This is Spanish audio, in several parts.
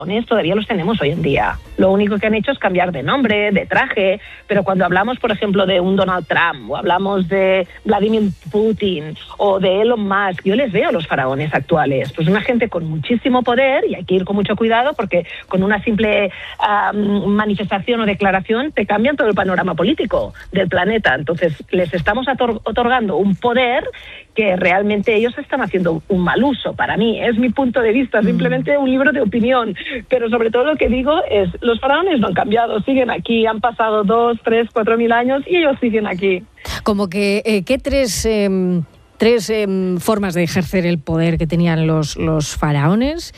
todavía los tenemos hoy en día. Lo único que han hecho es cambiar de nombre, de traje, pero cuando hablamos, por ejemplo, de un Donald Trump, o hablamos de Vladimir Putin, o de Elon Musk, yo les veo a los faraones actuales. Pues una gente con muchísimo poder, y hay que ir con mucho cuidado, porque con una simple manifestación o declaración te cambian todo el panorama político del planeta. Entonces, les estamos otorgando un poder que realmente ellos están haciendo un mal uso. Para mí, es mi punto de vista, simplemente un libro de opinión. Pero sobre todo lo que digo es, los faraones no han cambiado, siguen aquí, han pasado 2, 3, 4 mil años y ellos siguen aquí. Como que, ¿qué tres formas de ejercer el poder que tenían los faraones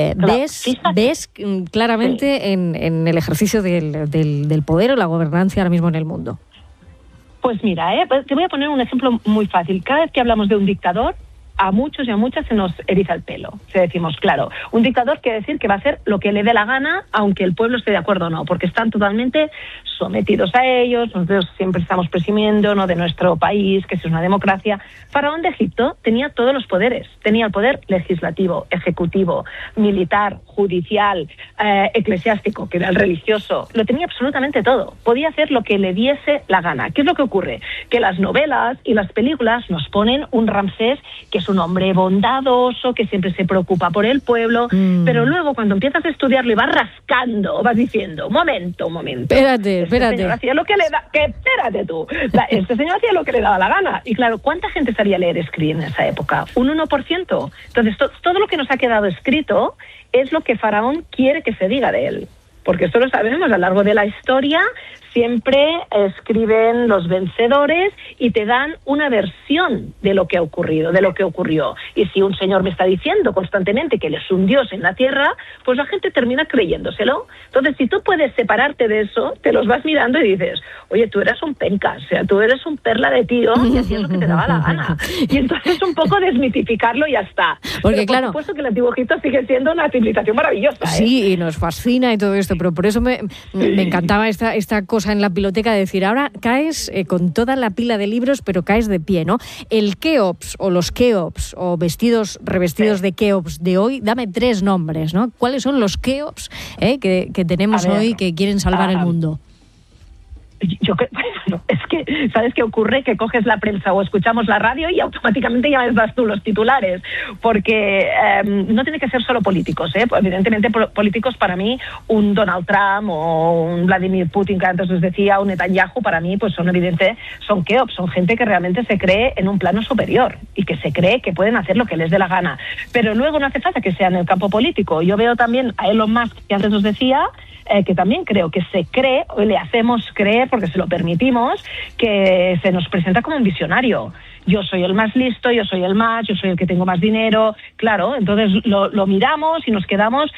ves claramente sí. en el ejercicio del poder o la gobernanza ahora mismo en el mundo? Pues mira, te voy a poner un ejemplo muy fácil. Cada vez que hablamos de un dictador, a muchos y a muchas se nos eriza el pelo. Se decimos, claro, un dictador quiere decir que va a hacer lo que le dé la gana, aunque el pueblo esté de acuerdo o no, porque están totalmente sometidos a ellos. Nosotros siempre estamos presumiendo, ¿no?, de nuestro país, que es una democracia. Faraón de Egipto tenía todos los poderes. Tenía el poder legislativo, ejecutivo, militar, judicial, eclesiástico, que era el religioso. Lo tenía absolutamente todo. Podía hacer lo que le diese la gana. ¿Qué es lo que ocurre? Que las novelas y las películas nos ponen un Ramsés que es un hombre bondadoso, que siempre se preocupa por el pueblo, pero luego cuando empiezas a estudiarlo y vas rascando, vas diciendo, momento. Espérate. Este señor hacía lo que le da, espérate tú. Este señor hacía lo que le daba la gana. Y claro, ¿cuánta gente sabía leer y escribir en esa época? Un 1%. Entonces, todo lo que nos ha quedado escrito es lo que Faraón quiere que se diga de él. Porque esto lo sabemos, a lo largo de la historia siempre escriben los vencedores y te dan una versión de lo que ha ocurrido, de lo que ocurrió. Y si un señor me está diciendo constantemente que él es un dios en la tierra, pues la gente termina creyéndoselo. Entonces, si tú puedes separarte de eso, te los vas mirando y dices, oye, tú eras un pencas, o sea, tú eres un perla de tío y hacías lo que te daba la gana. Y entonces un poco desmitificarlo y ya está. Porque pero, claro, por supuesto que el Antiguo Egipto sigue siendo una civilización maravillosa. Sí, y nos fascina y todo esto, pero por eso me encantaba esta cosa en la biblioteca de decir, ahora caes con toda la pila de libros, pero caes de pie, ¿no? El Keops o los Keops o revestidos de Keops de hoy, dame 3 nombres, ¿no? ¿Cuáles son los Keops que tenemos hoy que quieren salvar el mundo? Bueno, es que, ¿sabes qué ocurre? Que coges la prensa o escuchamos la radio y automáticamente ya les das tú los titulares, porque no tiene que ser solo políticos, evidentemente políticos para mí, un Donald Trump o un Vladimir Putin, que antes os decía, un Netanyahu, para mí pues son Keops, son gente que realmente se cree en un plano superior y que se cree que pueden hacer lo que les dé la gana, pero luego no hace falta que sea en el campo político. Yo veo también a Elon Musk, que antes os decía, que también creo que se cree, o le hacemos creer, porque se lo permitimos, que se nos presenta como un visionario. Yo soy el más listo, yo soy el que tengo más dinero. Claro, entonces lo miramos y nos quedamos,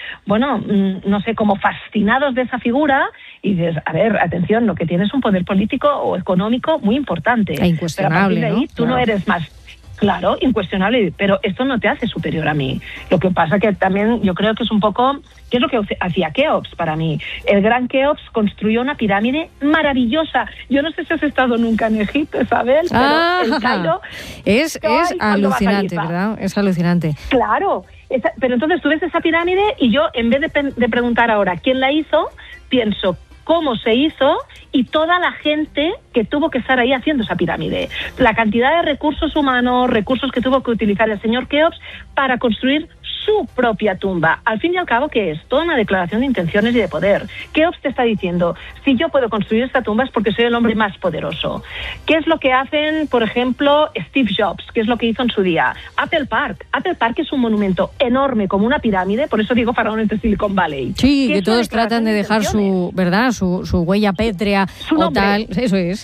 no sé, como fascinados de esa figura y dices, a ver, atención, lo que tienes es un poder político o económico muy importante. E incuestionable, pero a partir de ahí, tú no eres más... Claro, incuestionable, pero esto no te hace superior a mí. Lo que pasa que también yo creo que es un poco... ¿Qué es lo que hacía Keops para mí? El gran Keops construyó una pirámide maravillosa. Yo no sé si has estado nunca en Egipto, Isabel, pero el Cairo... Es alucinante, ¿verdad? Es alucinante. Claro, pero entonces tú ves esa pirámide y yo, en vez de preguntar ahora quién la hizo, pienso cómo se hizo y toda la gente que tuvo que estar ahí haciendo esa pirámide. La cantidad de recursos humanos, recursos que tuvo que utilizar el señor Keops para construir su propia tumba. Al fin y al cabo, ¿qué es? Toda una declaración de intenciones y de poder. Keops te está diciendo, si yo puedo construir esta tumba es porque soy el hombre más poderoso. ¿Qué es lo que hacen, por ejemplo, Steve Jobs? ¿Qué es lo que hizo en su día? Apple Park. Apple Park es un monumento enorme, como una pirámide, por eso digo faraones de Silicon Valley. Sí, que todos tratan de dejar su huella pétrea o tal. Eso es.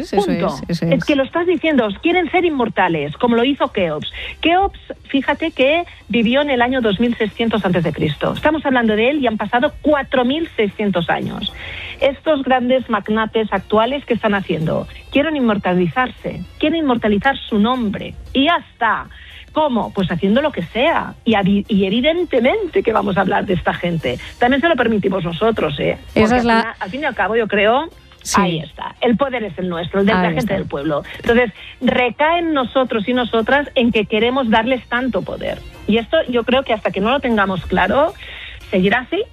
Es que lo estás diciendo, quieren ser inmortales, como lo hizo Keops. Keops, fíjate que vivió en el año 2600 a.C. Estamos hablando de él y han pasado 4600 años. Estos grandes magnates actuales, ¿qué están haciendo? Quieren inmortalizarse, quieren inmortalizar su nombre y ya está. ¿Cómo? Pues haciendo lo que sea. Y evidentemente que vamos a hablar de esta gente. También se lo permitimos nosotros, Esa es al fin y al cabo, yo creo... Sí. Ahí está. El poder es el nuestro, el de la gente del pueblo. Entonces, recae en nosotros y nosotras en que queremos darles tanto poder. Y esto yo creo que hasta que no lo tengamos claro, seguirá así